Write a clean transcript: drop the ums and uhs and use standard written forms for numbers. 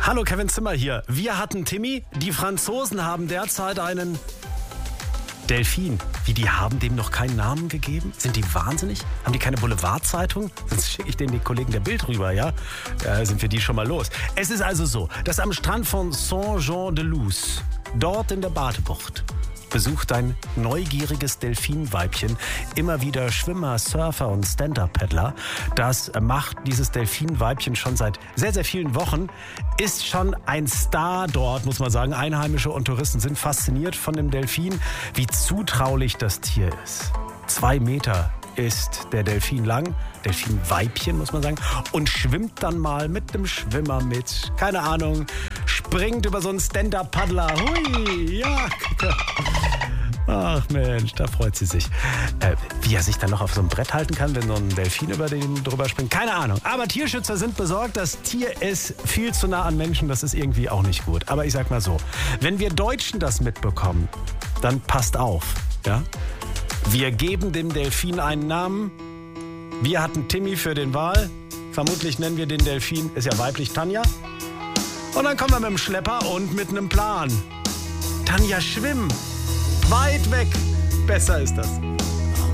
Hallo, Kevin Zimmer hier. Wir hatten Timmy. Die Franzosen haben derzeit einen Delfin. Wie, die haben dem noch keinen Namen gegeben? Sind die wahnsinnig? Haben die keine Boulevardzeitung? Sonst schicke ich den die Kollegen der Bild rüber, ja? Sind wir die schon mal los. Es ist also so, dass am Strand von Saint-Jean-de-Luz, dort in der Badebucht, besucht ein neugieriges Delfinweibchen immer wieder Schwimmer, Surfer und Stand-Up-Paddler. Das macht dieses Delfinweibchen schon seit sehr, sehr vielen Wochen. Ist schon ein Star dort, muss man sagen. Einheimische und Touristen sind fasziniert von dem Delfin. Wie zutraulich das Tier ist. 2 Meter ist der Delfin lang, Delfinweibchen muss man sagen, und schwimmt dann mal mit dem Schwimmer mit. Keine Ahnung, springt über so einen Stand-Up-Paddler. Hui, ja. Ach Mensch, da freut sie sich. Wie er sich dann noch auf so einem Brett halten kann, wenn so ein Delfin über den drüber springt, keine Ahnung. Aber Tierschützer sind besorgt, das Tier ist viel zu nah an Menschen, das ist irgendwie auch nicht gut. Aber ich sag mal so, wenn wir Deutschen das mitbekommen, dann passt auf, ja? Wir geben dem Delfin einen Namen. Wir hatten Timmy für den Wal. Vermutlich nennen wir den Delfin, ist ja weiblich, Tanja. Und dann kommen wir mit dem Schlepper und mit einem Plan. Tanja, schwimm! Weit weg! Besser ist das.